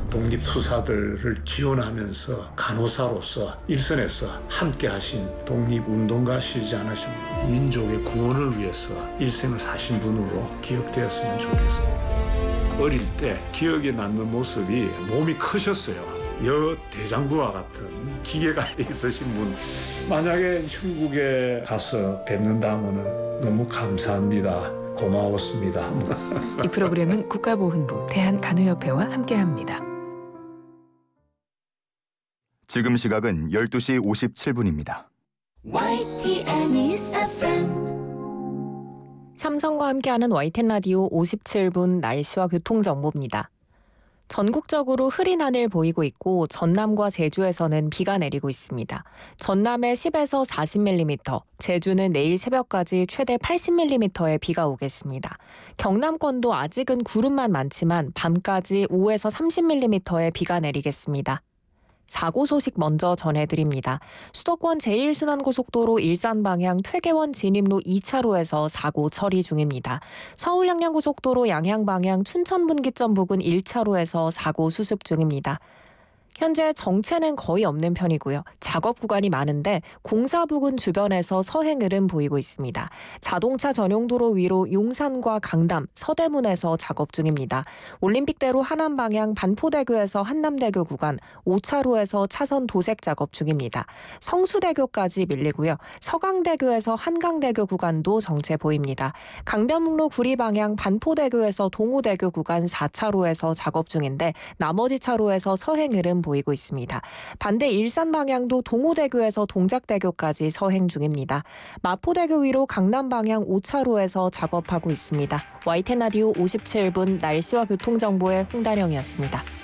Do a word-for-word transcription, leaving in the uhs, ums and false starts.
독립투사들을 지원하면서 간호사로서 일선에서 함께하신 독립운동가시지 않으십니까? 민족의 구원을 위해서 일생을 사신 분으로 기억되었으면 좋겠습니다. 어릴 때 기억에 남는 모습이 몸이 크셨어요. 여 대장부와 같은 기계가 있으신 분, 만약에 천국에 가서 뵙는다면 너무 감사합니다. 고마웠습니다. 이 프로그램은 국가보훈부 대한간호협회와 함께합니다. 지금 시각은 열두 시 오십칠 분입니다. 와이티엔 News 에프엠 삼성과 함께하는 와이티엔 라디오 오십칠 분 날씨와 교통정보입니다. 전국적으로 흐린 하늘 보이고 있고 전남과 제주에서는 비가 내리고 있습니다. 전남에 십에서 사십 밀리미터, 제주는 내일 새벽까지 최대 팔십 밀리미터의 비가 오겠습니다. 경남권도 아직은 구름만 많지만 밤까지 오에서 삼십 밀리미터의 비가 내리겠습니다. 사고 소식 먼저 전해드립니다. 수도권 제일 순환고속도로 일산 방향 퇴계원 진입로 이 차로에서 사고 처리 중입니다. 서울 양양고속도로 양양 방향 춘천 분기점 부근 일 차로에서 사고 수습 중입니다. 현재 정체는 거의 없는 편이고요. 작업 구간이 많은데 공사 부근 주변에서 서행 흐름 보이고 있습니다. 자동차 전용 도로 위로 용산과 강남, 서대문에서 작업 중입니다. 올림픽대로 하남 방향 반포대교에서 한남대교 구간, 오 차로에서 차선 도색 작업 중입니다. 성수대교까지 밀리고요. 서강대교에서 한강대교 구간도 정체 보입니다. 강변북로 구리 방향 반포대교에서 동호대교 구간 사 차로에서 작업 중인데 나머지 차로에서 서행 흐름 보이고 있습니다. 반대 일산 방향도 동호대교에서 동작대교까지 서행 중입니다. 마포대교 위로 강남 방향 오 차로에서 작업하고 있습니다. 와이티엔 라디오 오십칠 분 날씨와 교통정보의 홍다령이었습니다.